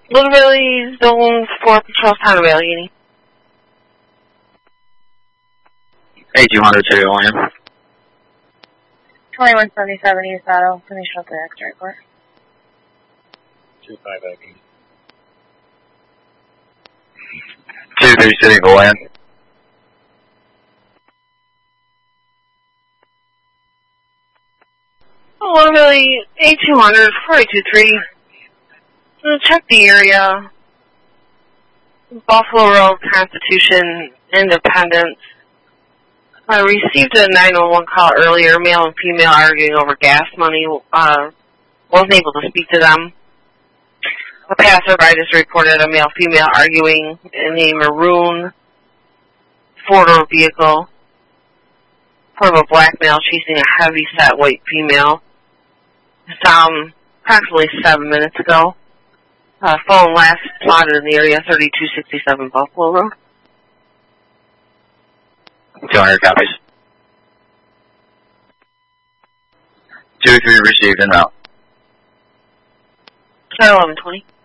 Little Valley Zone 4 Patrol Town of Allegheny. 8200 to William. 2177 East Auto. Finish up the extra report. 25 IP. 23 City, go in. Little Valley 8200 423. Check the area. Buffalo Road, Constitution, Independence. I received a 911 call earlier, male and female arguing over gas money. Wasn't able to speak to them. A passerby just reported a male-female arguing in a maroon four-door vehicle. Part of a black male chasing a heavy-set white female. Approximately 7 minutes ago. Phone last plotted in the area, 3267 Buffalo Road. 200 copies. 23 received and out. 1120.